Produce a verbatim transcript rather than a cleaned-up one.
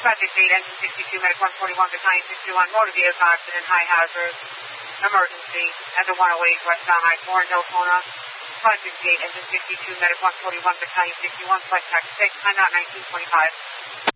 Project eight, engine sixty-two, medic one forty-one, battalion sixty-one, motor vehicle accident, high hazard, emergency, at the one oh eight West Down I four in Deltona. Project eight, engine sixty-two, medic one forty-one, battalion sixty-one, flight tax six, time out nineteen twenty-five.